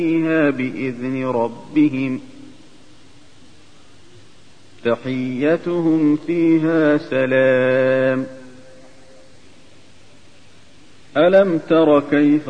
فيها بإذن ربهم تحيتهم فيها سلام. ألم تر كيف